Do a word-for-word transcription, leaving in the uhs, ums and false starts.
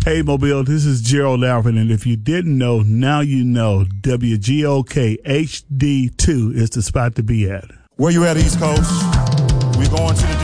Hey, Mobile, this is Gerald Alfred, and if you didn't know, now you know W G O K H D two is the spot to be at. Where you at, East Coast? We going to the